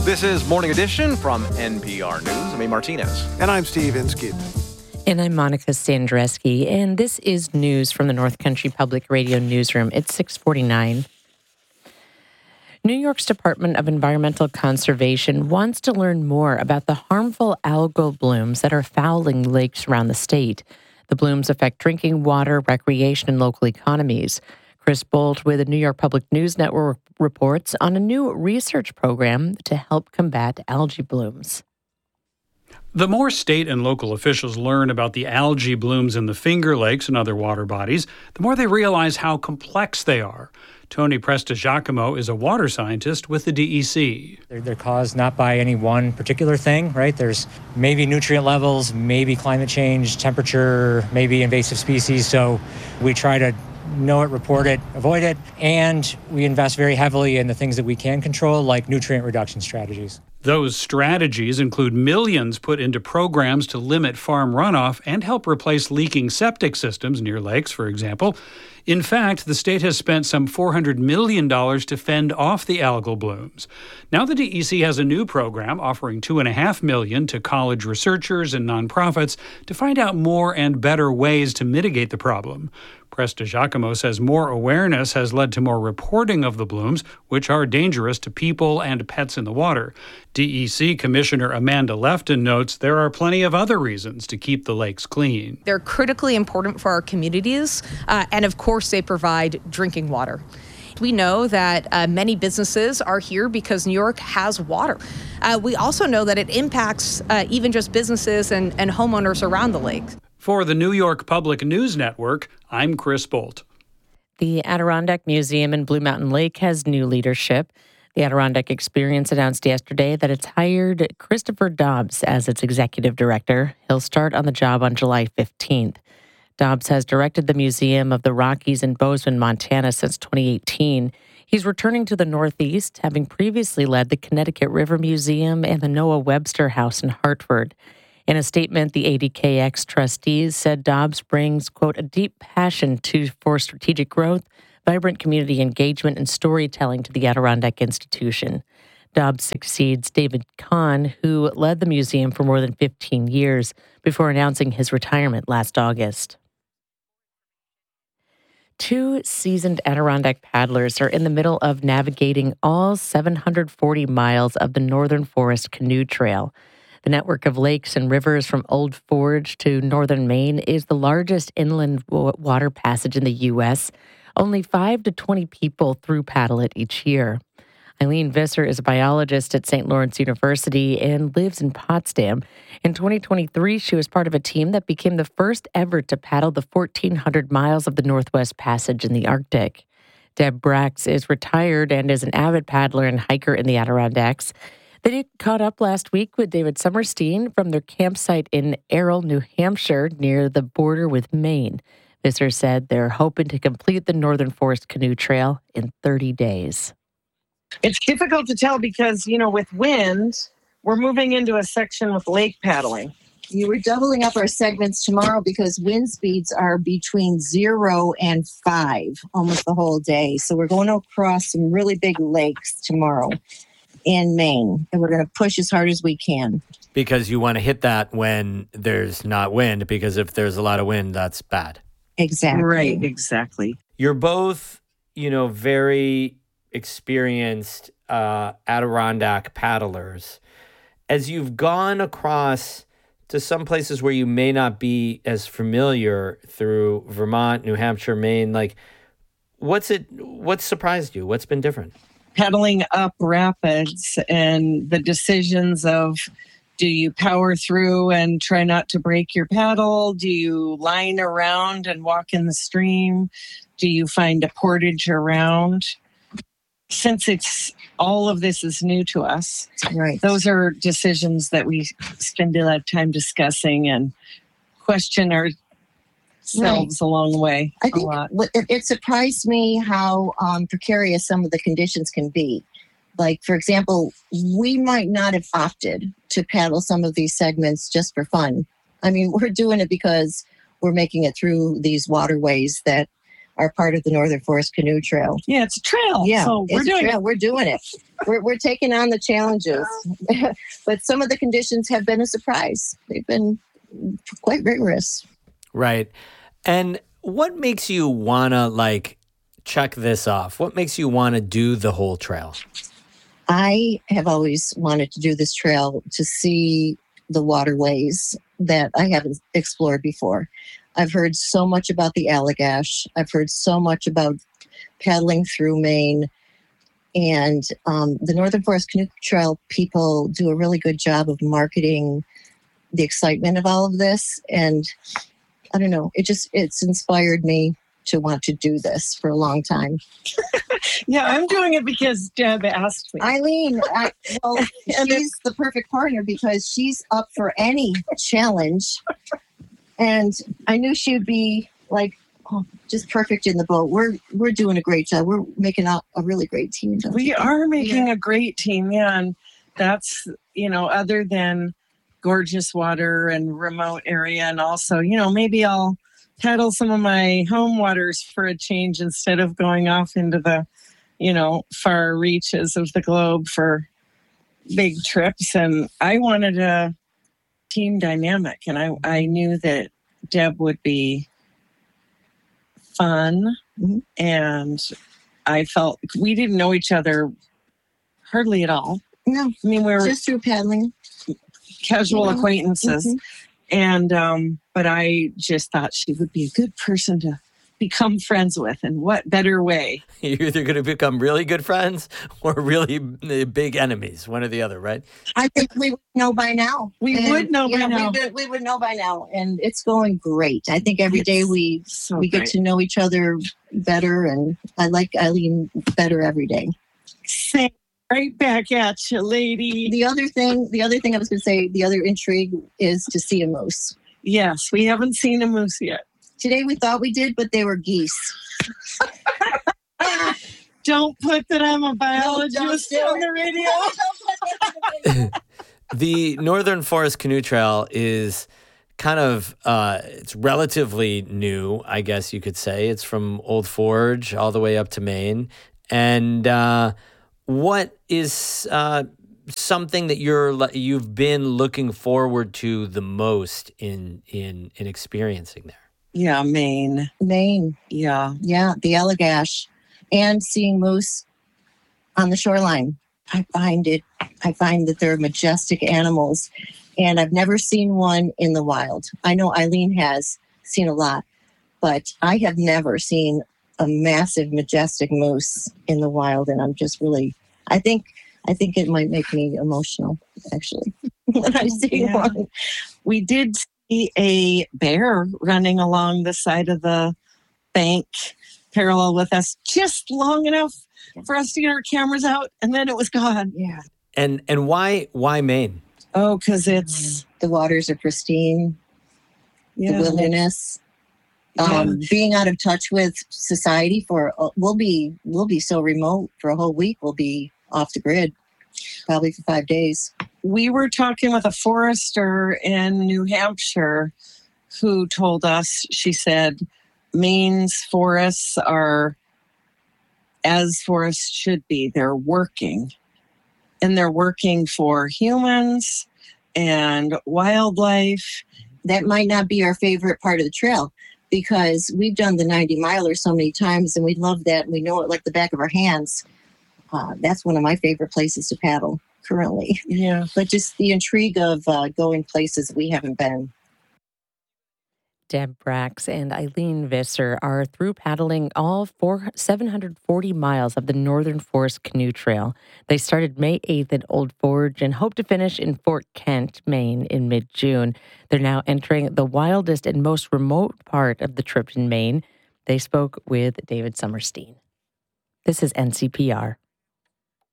This is Morning Edition from NPR News. I'm A. Martinez. And I'm Steve Inskeep. And I'm Monica Sandreski, and this is news from the North Country Public Radio newsroom. It's 6:49. New York's Department of Environmental Conservation wants to learn more about the harmful algal blooms that are fouling lakes around the state. The blooms affect drinking water, recreation, and local economies. Chris Bolt with the New York Public News Network reports on a new research program to help combat algae blooms. The more state and local officials learn about the algae blooms in the Finger Lakes and other water bodies, the more they realize how complex they are. Tony Prestigiacomo is a water scientist with the DEC. They're caused not by any one particular thing, right? There's maybe nutrient levels, maybe climate change, temperature, maybe invasive species. So we try to know it, report it, avoid it, and we invest very heavily in the things that we can control, like nutrient reduction strategies. Those strategies include millions put into programs to limit farm runoff and help replace leaking septic systems near lakes, for example. In fact, the state has spent some $400 million to fend off the algal blooms. Now the DEC has a new program offering $2.5 million to college researchers and nonprofits to find out more and better ways to mitigate the problem. Prestigiacomo says more awareness has led to more reporting of the blooms, which are dangerous to people and pets in the water. DEC Commissioner Amanda Lefton notes there are plenty of other reasons to keep the lakes clean. They're critically important for our communities, and of course they provide drinking water. We know that many businesses are here because New York has water. We also know that it impacts even just businesses and homeowners around the lake. For the New York Public News Network, I'm Chris Bolt. The Adirondack Museum in Blue Mountain Lake has new leadership. The Adirondack Experience announced yesterday that it's hired Christopher Dobbs as its executive director. He'll start on the job on July 15th. Dobbs has directed the Museum of the Rockies in Bozeman, Montana since 2018. He's returning to the Northeast, having previously led the Connecticut River Museum and the Noah Webster House in Hartford. In a statement, the ADKX trustees said Dobbs brings, quote, a deep passion for strategic growth, vibrant community engagement, and storytelling to the Adirondack Institution. Dobbs succeeds David Kahn, who led the museum for more than 15 years before announcing his retirement last August. Two seasoned Adirondack paddlers are in the middle of navigating all 740 miles of the Northern Forest Canoe Trail. The network of lakes and rivers from Old Forge to northern Maine is the largest inland water passage in the U.S. Only 5 to 20 people through paddle it each year. Eileen Visser is a biologist at St. Lawrence University and lives in Potsdam. In 2023, she was part of a team that became the first ever to paddle the 1,400 miles of the Northwest Passage in the Arctic. Deb Brax is retired and is an avid paddler and hiker in the Adirondacks. They caught up last week with David Summerstein from their campsite in Errol, New Hampshire, near the border with Maine. Visser said they're hoping to complete the Northern Forest Canoe Trail in 30 days. It's difficult to tell because, with wind, we're moving into a section with lake paddling. We're doubling up our segments tomorrow because wind speeds are between 0 and 5 almost the whole day. So we're going across some really big lakes tomorrow in Maine, and we're going to push as hard as we can. Because you want to hit that when there's not wind, because if there's a lot of wind, that's bad. Exactly. Right, exactly. You're both, very experienced Adirondack paddlers. As you've gone across to some places where you may not be as familiar through Vermont, New Hampshire, Maine, what's surprised you? What's been different? Paddling up rapids and the decisions of, do you power through and try not to break your paddle? Do you line around and walk in the stream? Do you find a portage around? Since all of this is new to us, right? Those are decisions that we spend a lot of time discussing and question ourselves along the way. I think it surprised me how precarious some of the conditions can be. Like, for example, we might not have opted to paddle some of these segments just for fun. I mean, we're doing it because we're making it through these waterways that are part of the Northern Forest Canoe Trail. Yeah, it's a trail. Yeah, so we're it's a doing trail. it. We're doing it. We're taking on the challenges. But some of the conditions have been a surprise. They've been quite rigorous. Right. And what makes you want to, check this off? What makes you want to do the whole trail? I have always wanted to do this trail to see the waterways that I haven't explored before. I've heard so much about the Allagash. I've heard so much about paddling through Maine. And the Northern Forest Canoe Trail people do a really good job of marketing the excitement of all of this. And I don't know, it's inspired me to want to do this for a long time. Yeah, I'm doing it because Deb asked me. Eileen, she's the perfect partner because she's up for any challenge. And I knew she would be just perfect in the boat. We're doing a great job. We're making out a really great team. We are making a great team, yeah. And that's, other than gorgeous water and remote area. And also, maybe I'll paddle some of my home waters for a change instead of going off into the, far reaches of the globe for big trips. And I wanted a team dynamic. And I knew that Deb would be fun. Mm-hmm. And I felt we didn't know each other hardly at all. No, I mean, we were just through paddling. Casual acquaintances. Mm-hmm. And, but I just thought she would be a good person to become friends with. And what better way? You're either going to become really good friends or really big enemies, one or the other, right? I think we would know by now. We would know by now. We would know by now. And it's going great. I think every day we get to know each other better. And I like Eileen better every day. Same. Right back at you, lady. The other thing I was going to say, the other intrigue is to see a moose. Yes, we haven't seen a moose yet. Today we thought we did, but they were geese. Don't put that I'm a biologist on the radio. The Northern Forest Canoe Trail is kind of, it's relatively new, I guess you could say. It's from Old Forge all the way up to Maine. And what is something that you've been looking forward to the most in experiencing there? Yeah, Maine. Yeah. Yeah, the Allagash. And seeing moose on the shoreline. I find that they're majestic animals. And I've never seen one in the wild. I know Eileen has seen a lot, but I have never seen a massive, majestic moose in the wild. And I'm just really, I think it might make me emotional, actually, when I see one. We did see a bear running along the side of the bank parallel with us just long enough for us to get our cameras out, and then it was gone. Yeah. And why Maine? Oh, because it's the waters are pristine, the wilderness. Being out of touch with society we'll be so remote for a whole week. We'll be off the grid, probably for 5 days. We were talking with a forester in New Hampshire who told us, she said, Maine's forests are as forests should be. They're working. And they're working for humans and wildlife. That might not be our favorite part of the trail because we've done the 90 miler so many times and we love that and we know it like the back of our hands. That's one of my favorite places to paddle currently. Yeah. But just the intrigue of going places we haven't been. Deb Brax and Eileen Visser are through paddling all 740 miles of the Northern Forest Canoe Trail. They started May 8th at Old Forge and hope to finish in Fort Kent, Maine in mid-June. They're now entering the wildest and most remote part of the trip in Maine. They spoke with David Summerstein. This is NCPR.